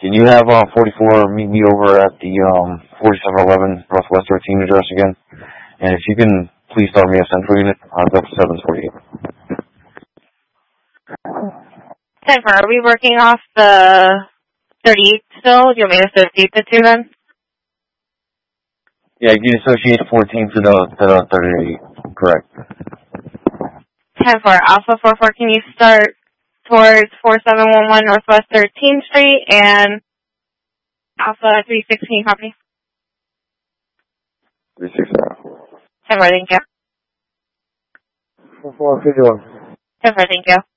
Can you have 44 meet me over at the 4711 Northwest 13 address again? And if you can please start me a central unit, I'll go for 748. 10-4, are we working off the 38 still? Do you want me to associate the two then? Yeah, you can associate 14 to the 38, correct. 10-4, Alpha 44, can you start towards 4711 Northwest 13th Street and Alpha 316 copy? 360. 10-4, thank you. 451. 10-4, thank you.